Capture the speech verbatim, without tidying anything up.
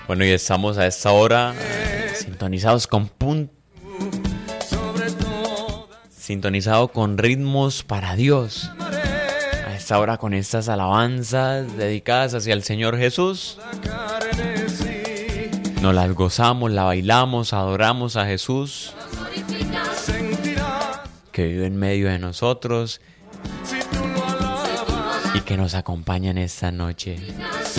Bueno, y estamos a esta hora eh, sintonizados con punto. Sintonizado con ritmos para Dios. A esta hora con estas alabanzas dedicadas hacia el Señor Jesús. Nos las gozamos, la bailamos, adoramos a Jesús, que vive en medio de nosotros y que nos acompaña en esta noche.